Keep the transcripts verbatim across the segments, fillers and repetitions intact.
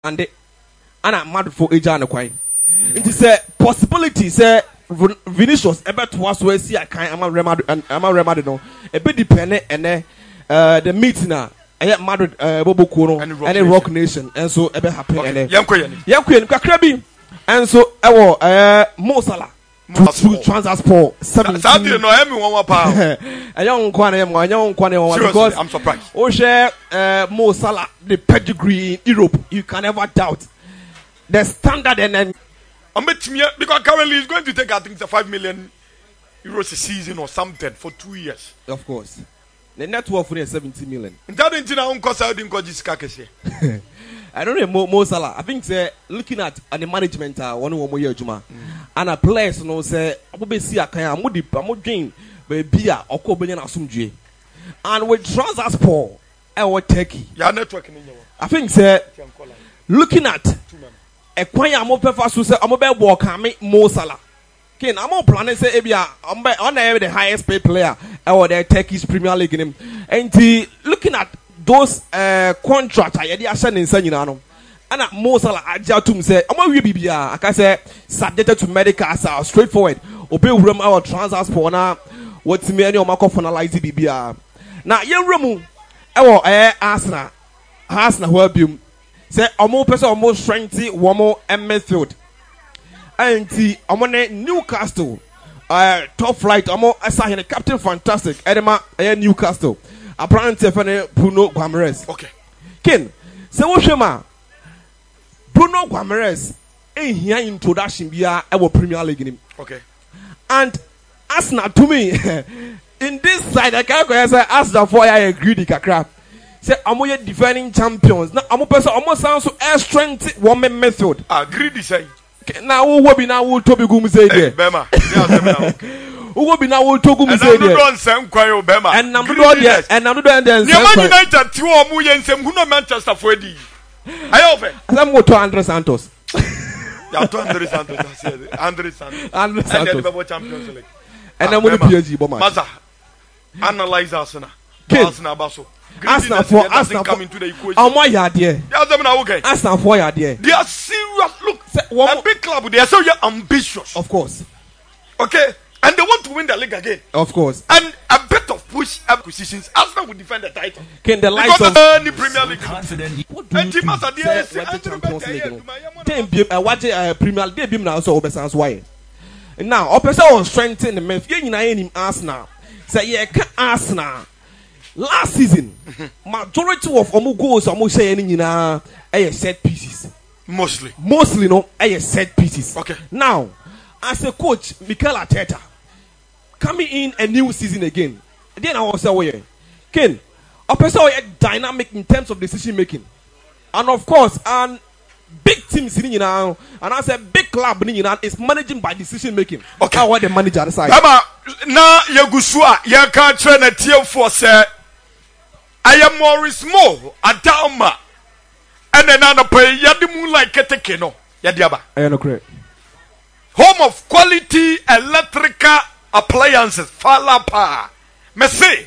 and the ana mad for age and kwai. It is a possibility say Vinicius ebe to was we see akan ama remad ama remad no e be depend ene uh the meeting na eh Madrid uh Boboko no and Rock Nation and so ebe happen ene yanko yen kakra bi and so e wo uh Mo Salah to transport seventeen Saturday no emi won pa ayon kwa na yem ayon kwa na because I'm surprised o share uh Mo Salah the pedigree in Europe you can never doubt the standard and then because currently he's going to take I think the five million euros a season or something for two years. Of course, the net worth for seventy million. That didn't know cost I didn't go this kakese. I don't know Mo, Mo Salah. I think say looking at uh, the management uh, one more year juma and a players you know say abu see akan amu di amu dream be a oko be na asumdue and with Transport e wo Turkey. Your network in your I think say looking at Ekwan ya mo pefa so say omo be work am Mo Salah. Ken am plan say ebia on the highest paid player or the Turkish Premier League name. And looking at those uh contracts I dey asha nsa nyina no. Ana Mo Salah aja tum say omo wi bibia aka say subjected to medical as straightforward. Obe wuram our Transport na what me any omo finalize bibia. Na ye wuramu e wo eh Arsenal. Arsenal ho abium. Say omo person omo strength womo midfield anti omo ne Newcastle uh top flight omo asa the captain fantastic edema eh Newcastle apparently fene Bruno Guimaraes. Okay Ken say wo hwema Bruno Guimaraes eh hia introduction bia e wo Premier League nim. Okay and Arsenal to me in this side I can't go say Arsenal for ya greedy kakra. Say amo ye defending champions na amo person amo sound so air strength one midfield agree say na wo wo bi na wo to bi gum say there bema wo wo bi na wo to gum say there and don nsem kwan o bema and nam do there and nam do there nsem kwan Man United ti o mu ye nsem hu no Manchester for edi ayo fe asem mo to Andre Santos ya to Andre Santos Andre Santos Andre Santos and the Champions League and nam mo P S G bo ma maza analyze Arsenal Arsenal baso Arsenal for Arsenal come into the equation. Omo ya there. Yeah, them now okay. Arsenal for ya there. They are serious. Look, a big club. They are so ambitious. Of course. Okay, and they want to win the league again. Of course. And a bit of push acquisitions. Arsenal will defend the title. Can the likes of the Premier League? Confident. What do you say? What the Champions League? Then be uh, what uh, Premier League be now so obesan's why. Now, opesa on strengthen the men. You know him Arsenal. Say yeah, Arsenal. Last season, majority of omu goals omu say any nyina eh set pieces. Mostly. Mostly no eh set pieces. Okay. Now, as a coach, Mikel Arteta coming in a new season again. Then I was say, Ken, a person dynamic in terms of decision making, and of course, and big teams in nyina, and I said big club in nyina is managing by decision making. Okay. How what the manager decide. Baba, na yegusua ye can train a team for say. I am Maurice Mo, Adama, and then I pay Yadimu like Ketekeno, Yadiaba. I am correct. Home of quality electrical appliances, Falapa. Messi,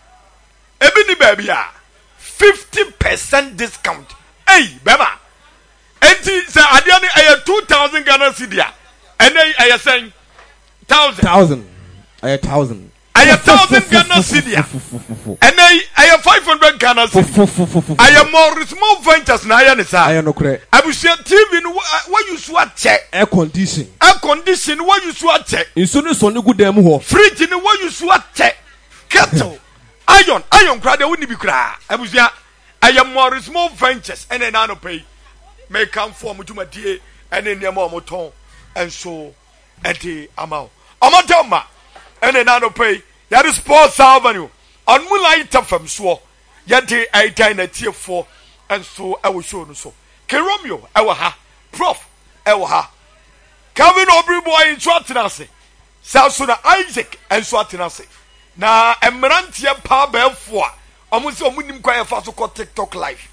Ebony Baby, fifty percent discount. Hey, Bema, eighty, say, Adiani, I have two thousand Ghana Cidia, and then I am saying thousand. Thousand. I have thousand. I have thousand Ghana Cidia, and I I have five hundred Ghana Cidia. I am more small ventures na I am I am correct. I will say T V what you swat check Air condition. air condition what you swat check. In so so no good dem ho. Fridge in what you swat check. Kettle, iron, iron crowd they wouldn't be cry. I will say I am more small ventures and then I no pay. May come for me to my dear and then your mom ton and so at the amount. Amatoma. And then I don't pay. That is Sports Avenue. On Moonlight from so. Yet I dine at tier four. And so I will show you so. Keromio, I will ha. Prof, I will ha. Calvin Aubrey boy in Swatinase. South Sudan Isaac and Swatinase. Now, Emerantia Pabel four. Almost a minimum choir fast called TikTok live.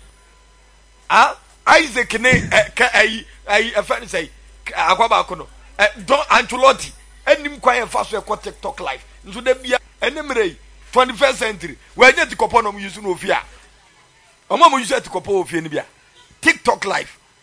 Ah, Isaac, I, I, I, say, Aquabacono. Don't Ancelotti. And him quiet fast for TikTok live. So there be an twenty-first century. Where you get to coupon on using of fear. A mom use it to coupon of Yenibia. TikTok live.